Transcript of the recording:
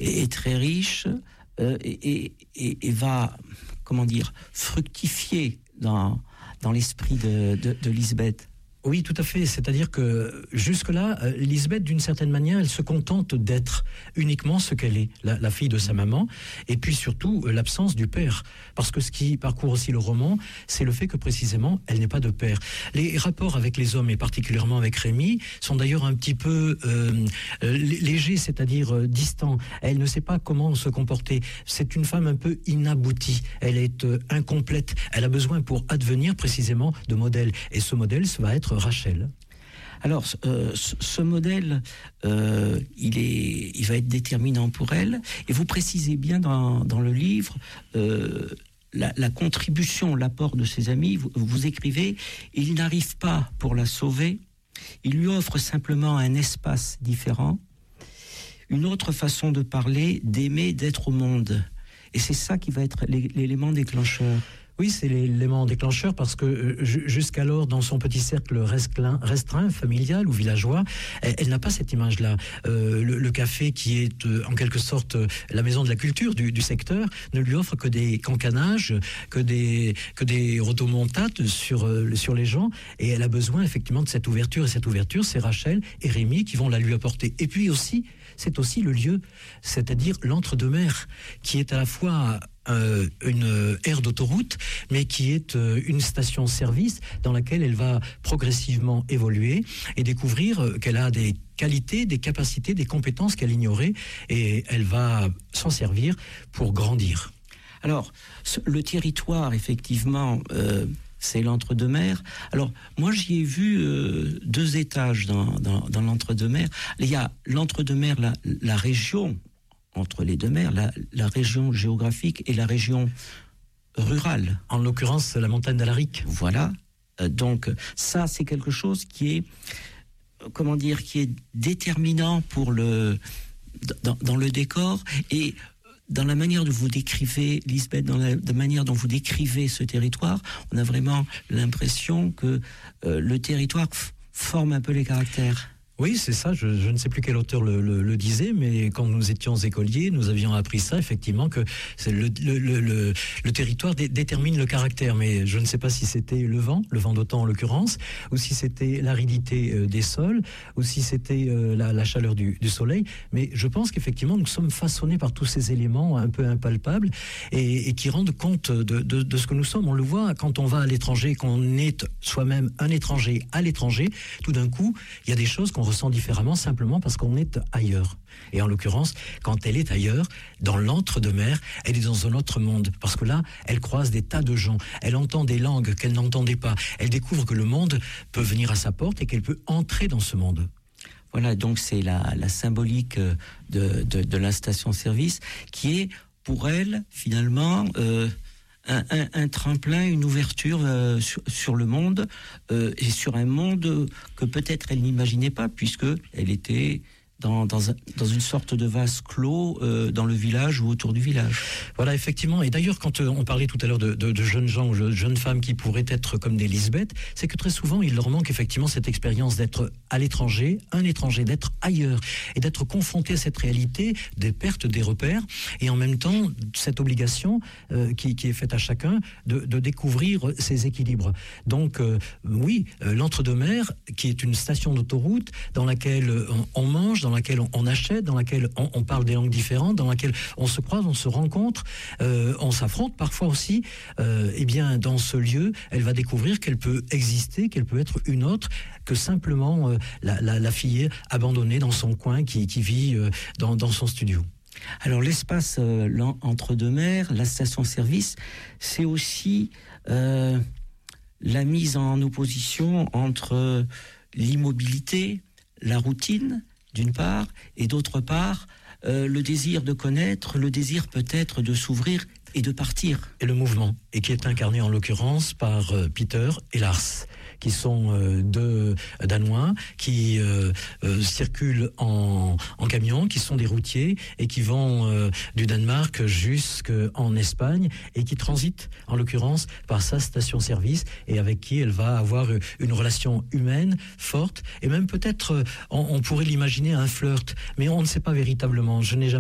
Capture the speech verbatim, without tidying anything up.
est, est très riche euh, et, et, et va, comment dire, fructifier dans, dans l'esprit de, de, de Lisbeth. Oui, tout à fait. C'est-à-dire que jusque-là, euh, Lisbeth, d'une certaine manière, elle se contente d'être uniquement ce qu'elle est, la, la fille de sa maman, et puis surtout euh, l'absence du père. Parce que ce qui parcourt aussi le roman, c'est le fait que précisément, elle n'est pas de père. Les rapports avec les hommes, et particulièrement avec Rémi, sont d'ailleurs un petit peu euh, euh, légers, c'est-à-dire euh, distants. Elle ne sait pas comment se comporter. C'est une femme un peu inaboutie. Elle est euh, incomplète. Elle a besoin pour advenir précisément de modèle. Et ce modèle, ça va être Rachel. Alors, euh, ce, ce modèle, euh, il, est, il va être déterminant pour elle. Et vous précisez bien dans, dans le livre euh, la, la contribution, l'apport de ses amis. Vous, vous écrivez, il n'arrive pas pour la sauver. Il lui offre simplement un espace différent, une autre façon de parler, d'aimer, d'être au monde. Et c'est ça qui va être l'élément déclencheur. Oui, c'est l'élément déclencheur parce que euh, jusqu'alors, dans son petit cercle restreint, restreint familial ou villageois, elle, elle n'a pas cette image-là. Euh, le, le café, qui est euh, en quelque sorte euh, la maison de la culture du, du secteur, ne lui offre que des cancanages, que des, que des rodomontades sur, euh, sur les gens. Et elle a besoin effectivement de cette ouverture. Et cette ouverture, c'est Rachel et Rémi qui vont la lui apporter. Et puis aussi, c'est aussi le lieu, c'est-à-dire l'entre-deux-mers, qui est à la fois Euh, une aire d'autoroute, mais qui est euh, une station-service dans laquelle elle va progressivement évoluer et découvrir euh, qu'elle a des qualités, des capacités, des compétences qu'elle ignorait, et elle va s'en servir pour grandir. Alors, le territoire, effectivement, euh, c'est l'entre-deux-mers. Alors, moi, j'y ai vu euh, deux étages dans, dans, dans l'entre-deux-mers. Il y a l'entre-deux-mers, la, la région entre les deux mers, la, la région géographique et la région rurale. En l'occurrence, la montagne d'Alaric. Voilà. Euh, donc, ça, c'est quelque chose qui est, comment dire, qui est déterminant pour le, dans, dans le décor et dans la manière dont vous décrivez, Lisbeth, dans la, la manière dont vous décrivez ce territoire, on a vraiment l'impression que euh, le territoire f- forme un peu les caractères. Oui, c'est ça. Je, je ne sais plus quel auteur le, le, le disait, mais quand nous étions écoliers, nous avions appris ça, effectivement, que c'est le, le, le, le, le territoire dé, détermine le caractère. Mais je ne sais pas si c'était le vent, le vent d'automne en l'occurrence, ou si c'était l'aridité euh, des sols, ou si c'était euh, la, la chaleur du, du soleil. Mais je pense qu'effectivement, nous sommes façonnés par tous ces éléments un peu impalpables et, et qui rendent compte de, de, de ce que nous sommes. On le voit quand on va à l'étranger, qu'on est soi-même un étranger à l'étranger. Tout d'un coup, il y a des choses qu'on ressent différemment simplement parce qu'on est ailleurs. Et en l'occurrence, quand elle est ailleurs, dans l'entre-deux-mers, elle est dans un autre monde. Parce que là, elle croise des tas de gens. Elle entend des langues qu'elle n'entendait pas. Elle découvre que le monde peut venir à sa porte et qu'elle peut entrer dans ce monde. Voilà, donc c'est la, la symbolique de, de, de la station-service qui est, pour elle, finalement... Euh, Un, un, un tremplin, une ouverture euh, sur, sur le monde euh, et sur un monde que peut-être elle n'imaginait pas puisque elle était dans, dans, un, dans une sorte de vase clos euh, dans le village ou autour du village. Voilà, effectivement. Et d'ailleurs, quand euh, on parlait tout à l'heure de, de, de jeunes gens ou de jeunes femmes qui pourraient être comme des Lisbeth, c'est que très souvent, il leur manque effectivement cette expérience d'être à l'étranger, un étranger, d'être ailleurs et d'être confronté à cette réalité des pertes des repères et en même temps, cette obligation euh, qui, qui est faite à chacun de, de découvrir ses équilibres. Donc, euh, oui, euh, l'entre-deux-mers, qui est une station d'autoroute dans laquelle on, on mange, dans dans laquelle on achète, dans laquelle on, on parle des langues différentes, dans laquelle on se croise, on se rencontre, euh, on s'affronte parfois aussi. Euh, eh bien, dans ce lieu, elle va découvrir qu'elle peut exister, qu'elle peut être une autre que simplement euh, la, la, la fille abandonnée dans son coin qui, qui vit euh, dans, dans son studio. Alors l'espace euh, entre deux mers, la station-service, c'est aussi euh, la mise en opposition entre l'immobilité, la routine, d'une part, et d'autre part, euh, le désir de connaître, le désir peut-être de s'ouvrir et de partir. Et le mouvement, et qui est incarné en l'occurrence par euh, Peter et Lars, qui sont euh, deux Danois qui euh, euh, circulent en, en camion, qui sont des routiers et qui vont euh, du Danemark jusqu'en Espagne et qui transitent en l'occurrence par sa station-service et avec qui elle va avoir une relation humaine forte et même peut-être, on, on pourrait l'imaginer, un flirt, mais on ne sait pas véritablement. Je n'ai jamais